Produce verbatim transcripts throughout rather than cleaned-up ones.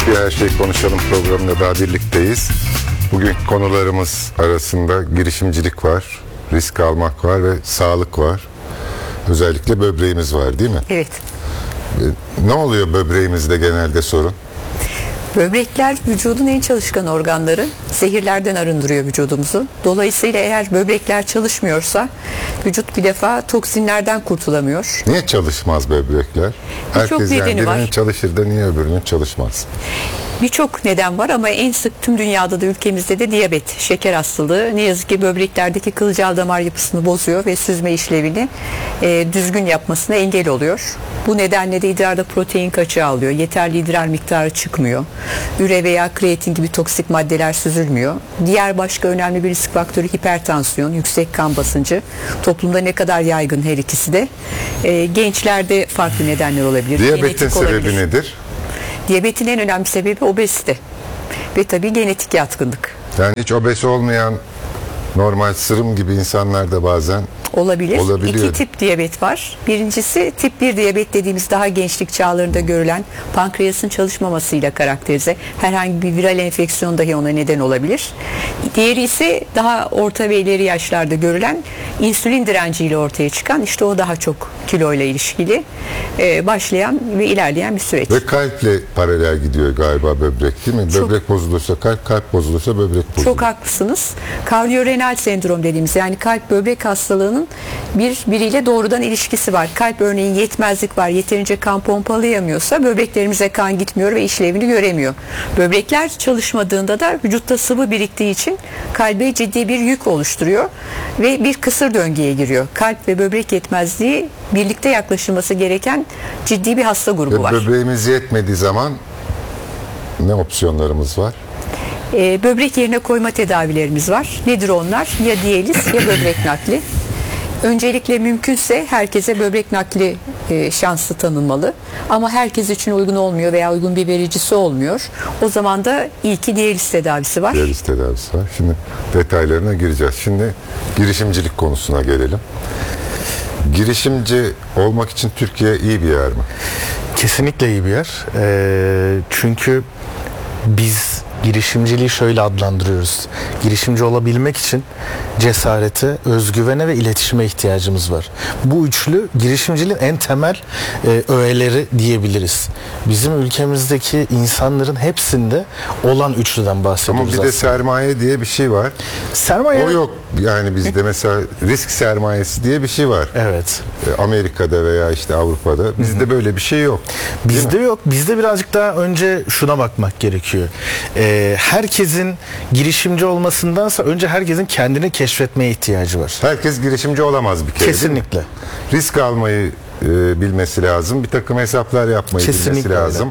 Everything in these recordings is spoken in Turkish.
Bir Her Şey Konuşalım programında daha birlikteyiz. Bugün konularımız arasında girişimcilik var, risk almak var ve sağlık var. Özellikle böbreğimiz var, değil mi? Evet. Ne oluyor böbreğimizde genelde sorun? Böbrekler vücudun en çalışkan organları. Zehirlerden arındırıyor vücudumuzu. Dolayısıyla eğer böbrekler çalışmıyorsa vücut bir defa toksinlerden kurtulamıyor. Niye çalışmaz böbrekler? Birçok Herkes yani nedeni birinin var. çalışır da niye öbürünün çalışmaz? Birçok neden var ama en sık tüm dünyada da ülkemizde de diyabet, şeker hastalığı ne yazık ki böbreklerdeki kılcal damar yapısını bozuyor ve süzme işlevini e, düzgün yapmasına engel oluyor. Bu nedenle de idrarda protein kaçağı alıyor. Yeterli idrar miktarı çıkmıyor. Üre veya kreatin gibi toksik maddeler süzülmüyor. Diğer başka önemli bir risk faktörü hipertansiyon, yüksek kan basıncı. Toplumda ne kadar yaygın her ikisi de. E, gençlerde farklı nedenler olabilir. Diyabetin Genetik sebebi olabilir. nedir? Diyabetin en önemli sebebi obezite ve tabii genetik yatkınlık. Yani hiç obez olmayan normal sırım gibi insanlar da bazen Olabilir. olabiliyor. İki tip diyabet var. Birincisi tip bir diyabet dediğimiz daha gençlik çağlarında görülen pankreasın çalışmamasıyla karakterize. Herhangi bir viral enfeksiyon dahi ona neden olabilir. Diğeri ise daha orta ve ileri yaşlarda görülen insülin direnciyle ortaya çıkan, işte o daha çok kiloyla ilişkili e, başlayan ve ilerleyen bir süreç. Ve kalple paralel gidiyor galiba böbrek, değil mi? Çok- Böbrek bozulursa kalp, kalp bozulursa böbrek bozulur. Çok haklısınız. Kardiyorenal sendrom dediğimiz, yani kalp böbrek hastalığının bir biriyle doğrudan ilişkisi var. Kalp örneğin yetmezlik var. Yeterince kan pompalayamıyorsa böbreklerimize kan gitmiyor ve işlevini göremiyor. Böbrekler çalışmadığında da vücutta sıvı biriktiği için kalbe ciddi bir yük oluşturuyor ve bir kısır döngüye giriyor. Kalp ve böbrek yetmezliği birlikte yaklaşılması gereken ciddi bir hasta grubu Ve var. böbreğimiz yetmediği zaman ne opsiyonlarımız var? Ee, böbrek yerine koyma tedavilerimiz var. Nedir onlar? Ya diyaliz ya böbrek nakli. Öncelikle mümkünse herkese böbrek nakli e, şansı tanınmalı. Ama herkes için uygun olmuyor veya uygun bir vericisi olmuyor. O zaman da iyi ki diyaliz tedavisi var. Diyaliz tedavisi var. Şimdi detaylarına gireceğiz. Şimdi girişimcilik konusuna gelelim. Girişimci olmak için Türkiye iyi bir yer mi? Kesinlikle iyi bir yer. Ee, çünkü biz girişimciliği şöyle adlandırıyoruz. Girişimci olabilmek için cesarete, özgüvene ve iletişime ihtiyacımız var. Bu üçlü girişimciliğin en temel e, öğeleri diyebiliriz. Bizim ülkemizdeki insanların hepsinde olan üçlüden Ama bahsediyoruz bir de aslında. sermaye diye bir şey var. Sermaye... O yok. Yani bizde mesela risk sermayesi diye bir şey var. Evet. E, Amerika'da veya işte Avrupa'da. Bizde böyle bir şey yok. Değil Bizde mi? yok. Bizde birazcık daha önce şuna bakmak gerekiyor. Ee, herkesin girişimci olmasındansa önce herkesin kendini keşfetmeye ihtiyacı var. Herkes girişimci olamaz bir kere. değil mi? Kesinlikle. Risk almayı e, bilmesi lazım. Bir takım hesaplar yapmayı Kesinlikle bilmesi öyle. lazım.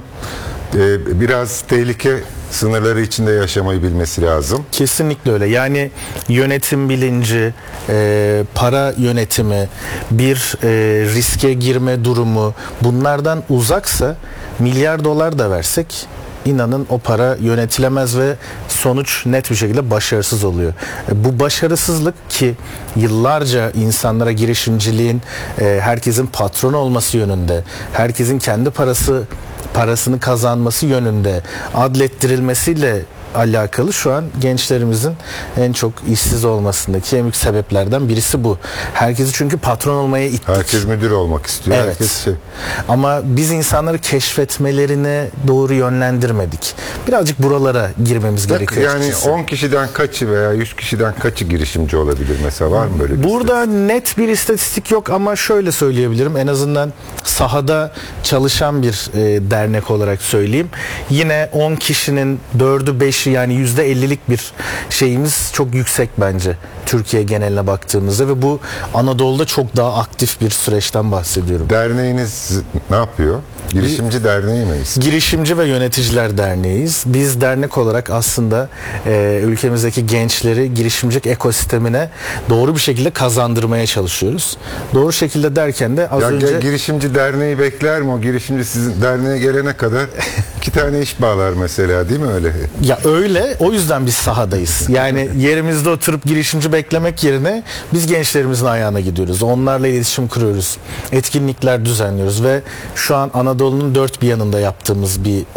E, biraz tehlike sınırları içinde yaşamayı bilmesi lazım. Kesinlikle öyle. Yani yönetim bilinci, e, para yönetimi, bir e, riske girme durumu, bunlardan uzaksa milyar dolar da versek inanın o para yönetilemez ve sonuç net bir şekilde başarısız oluyor. E, Bu başarısızlık ki yıllarca insanlara girişimciliğin e, herkesin patron olması yönünde, herkesin kendi parası parasını kazanması yönünde adlettirilmesiyle alakalı şu an gençlerimizin en çok işsiz olmasındaki en büyük sebeplerden birisi bu. Herkesi çünkü patron olmaya ittik. Herkes müdür olmak istiyor. Evet. Herkes şey. Ama biz insanları keşfetmelerine doğru yönlendirmedik. Birazcık buralara girmemiz gerekiyor. Yani açıkçası. on kişiden kaçı veya yüz kişiden kaçı girişimci olabilir mesela, var mı böyle bir Burada net bir istatistik yok ama şöyle söyleyebilirim. En azından sahada çalışan bir e, dernek olarak söyleyeyim. Yine on kişinin dördü beşi, yani yüzde ellilik bir şeyimiz çok yüksek bence Türkiye geneline baktığımızda ve bu Anadolu'da çok daha aktif bir süreçten bahsediyorum. Derneğiniz ne yapıyor? Girişimci derneği miyiz? Girişimci ve Yöneticiler Derneği'yiz. Biz dernek olarak aslında e, ülkemizdeki gençleri girişimcilik ekosistemine doğru bir şekilde kazandırmaya çalışıyoruz. Doğru şekilde derken de az Ya önce... girişimci derneği bekler mi? O girişimci sizin derneğe gelene kadar iki tane iş bağlar mesela, değil mi öyle? Ya öyle, o yüzden biz sahadayız. Yani yerimizde oturup girişimci beklemek yerine biz gençlerimizin ayağına gidiyoruz. Onlarla iletişim kuruyoruz. Etkinlikler düzenliyoruz ve şu an Anadolu'nun dört bir yanında yaptığımız bir o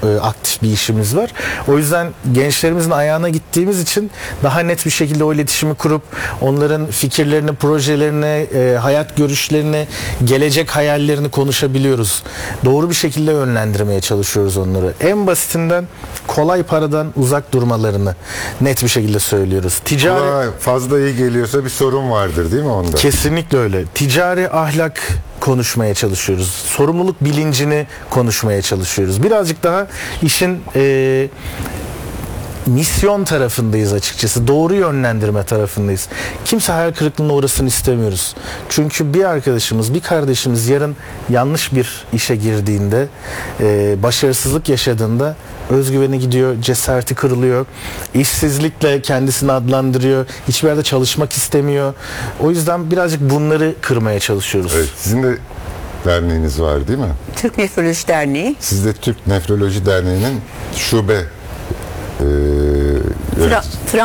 e, aktif bir işimiz var. O yüzden gençlerimizin ayağına gittiğimiz için daha net bir şekilde o iletişimi kurup onların fikirlerini, projelerini, e, hayat görüşlerini, gelecek hayallerini konuşabiliyoruz. Doğru bir şekilde yönlendirmeye çalışıyoruz onları. En basitinden kolay paradan uzak durmalarını net bir şekilde söylüyoruz. Ticari Kulağa fazla iyi geliyorsa bir sorun vardır değil mi onda? Kesinlikle öyle. Ticari ahlak konuşmaya çalışıyoruz. Sorumluluk bilincini konuşmaya çalışıyoruz. Birazcık daha işin e, misyon tarafındayız açıkçası. Doğru yönlendirme tarafındayız. Kimse hayal kırıklığına uğrasın istemiyoruz. Çünkü bir arkadaşımız, bir kardeşimiz yarın yanlış bir işe girdiğinde, e, başarısızlık yaşadığında özgüveni gidiyor, cesareti kırılıyor, işsizlikle kendisini adlandırıyor, hiçbir yerde çalışmak istemiyor. O yüzden birazcık bunları kırmaya çalışıyoruz. Evet, sizin de derneğiniz var değil mi? Türk Nefroloji Derneği. Siz de Türk Nefroloji Derneği'nin şube e, yönetici-